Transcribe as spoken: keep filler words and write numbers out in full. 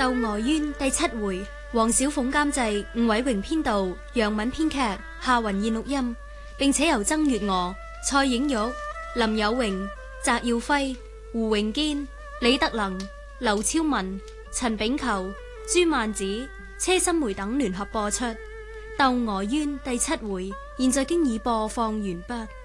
《鬥外冤》第七回，黃小鳳監製，吳偉榮編導，楊敏編劇，夏雲燕錄音，並且由曾月娥、蔡影玉、林有榮、翟耀輝、胡榮堅、李德能、劉超文、陳炳球、朱曼子、車新梅等聯合播出。《鬥外冤》第七回，現在經已播放完畢。